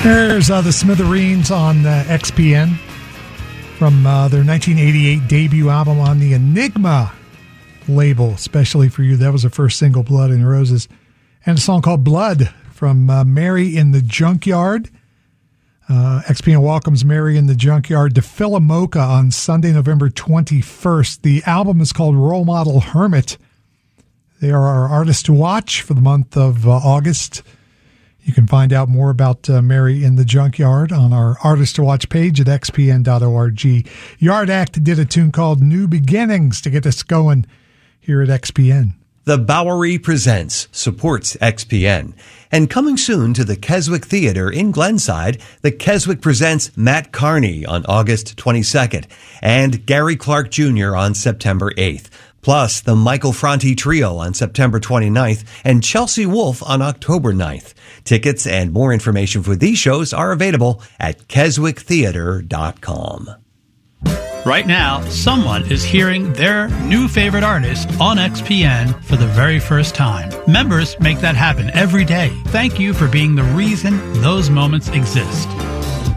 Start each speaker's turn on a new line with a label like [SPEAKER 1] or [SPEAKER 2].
[SPEAKER 1] There's the Smithereens on XPN from their 1988 debut album on the Enigma label, especially for you. That was the first single, Blood and Roses. And a song called Blood from Mary in the Junkyard. XPN welcomes Mary in the Junkyard to Philomoka on Sunday, November 21st. The album is called Role Model Hermit. They are our artists to watch for the month of August. You can find out more about Mary in the Junkyard on our Artist to Watch page at xpn.org. Yard Act did a tune called New Beginnings to get us going here at XPN.
[SPEAKER 2] The Bowery Presents supports XPN. And coming soon to the Keswick Theater in Glenside, the Keswick Presents Matt Carney on August 22nd and Gary Clark Jr. on September 8th. Plus, the Michael Franti Trio on September 29th and Chelsea Wolfe on October 9th. Tickets and more information for these shows are available at keswicktheater.com.
[SPEAKER 3] Right now, someone is hearing their new favorite artist on XPN for the very first time. Members make that happen every day. Thank you for being the reason those moments exist.